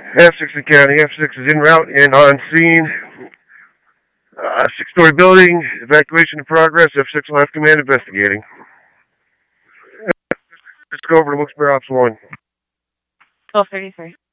F6 in county. F6 is en route and on scene. Six-story building. Evacuation in progress. F6 will have command investigating. Let's go over to Wilkes-Barre Ops 1. 1233.